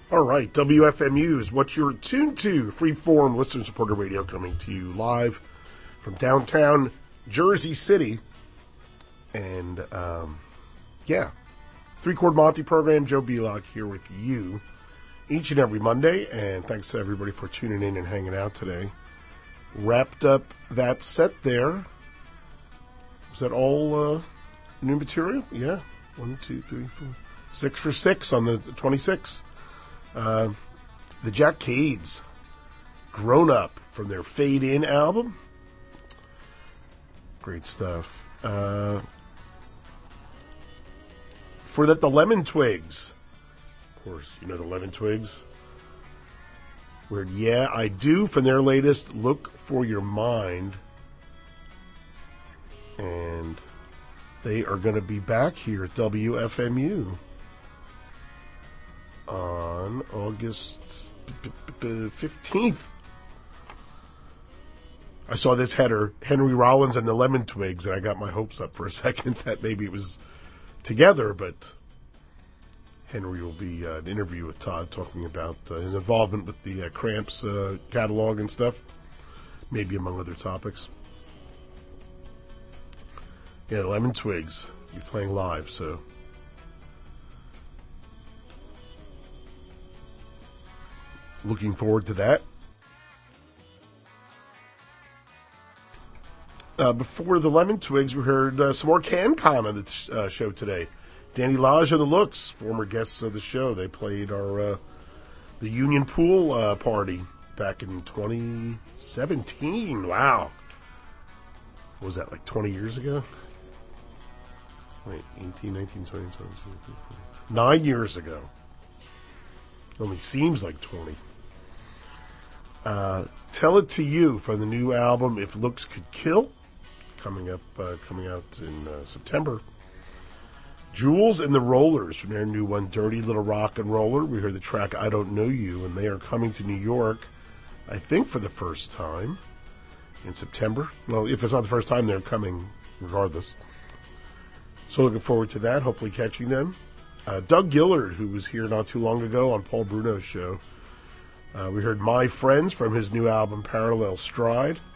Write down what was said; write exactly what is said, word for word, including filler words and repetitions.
All right, W F M U is what you're tuned to. Freeform listener-supported radio coming to you live from downtown Jersey City. And, um, yeah, Three-Chord Monty program, Joe Belock here with you each and every Monday. And thanks to everybody for tuning in and hanging out today. Wrapped up that set there. Was that all uh, new material? Yeah. One, two, three, four. Six for six on the twenty-sixth. Uh, the Jack Cades, Grown Up, from their Fade In album. Great stuff. Uh, for that, the Lemon Twigs. Of course, you know the Lemon Twigs. Weird, yeah, I do, from their latest Look for Your Mind. And they are going to be back here at W F M U on August fifteenth. I saw this header, Henry Rollins and the Lemon Twigs, and I got my hopes up for a second that maybe it was together, but Henry will be uh, an interview with Todd talking about uh, his involvement with the uh, Cramps uh, catalog and stuff, maybe among other topics. Yeah, the Lemon Twigs will be playing live, so looking forward to that. Uh, before the Lemon Twigs, we heard uh, some more CanCon on the uh, show today. Danny Lodge and the Looks, former guests of the show. They played our uh, the Union Pool uh, party back in twenty seventeen. Wow. What was that, like twenty years ago? Wait, eighteen, nineteen, twenty, twenty-two, twenty-three, Nine years ago. Only seems like twenty. Uh, Tell It to You from the new album If Looks Could Kill, coming up, uh, coming out in uh, September. Jules and the Rollers from their new one, Dirty Little Rock and Roller. We heard the track I Don't Know You, and they are coming to New York, I think for the first time in September. Well, if it's not the first time, they're coming regardless. So looking forward to that, hopefully catching them. Uh, Doug Gillard, who was here not too long ago on Paul Bruno's show. Uh, we heard My Friends from his new album Parallel Stride.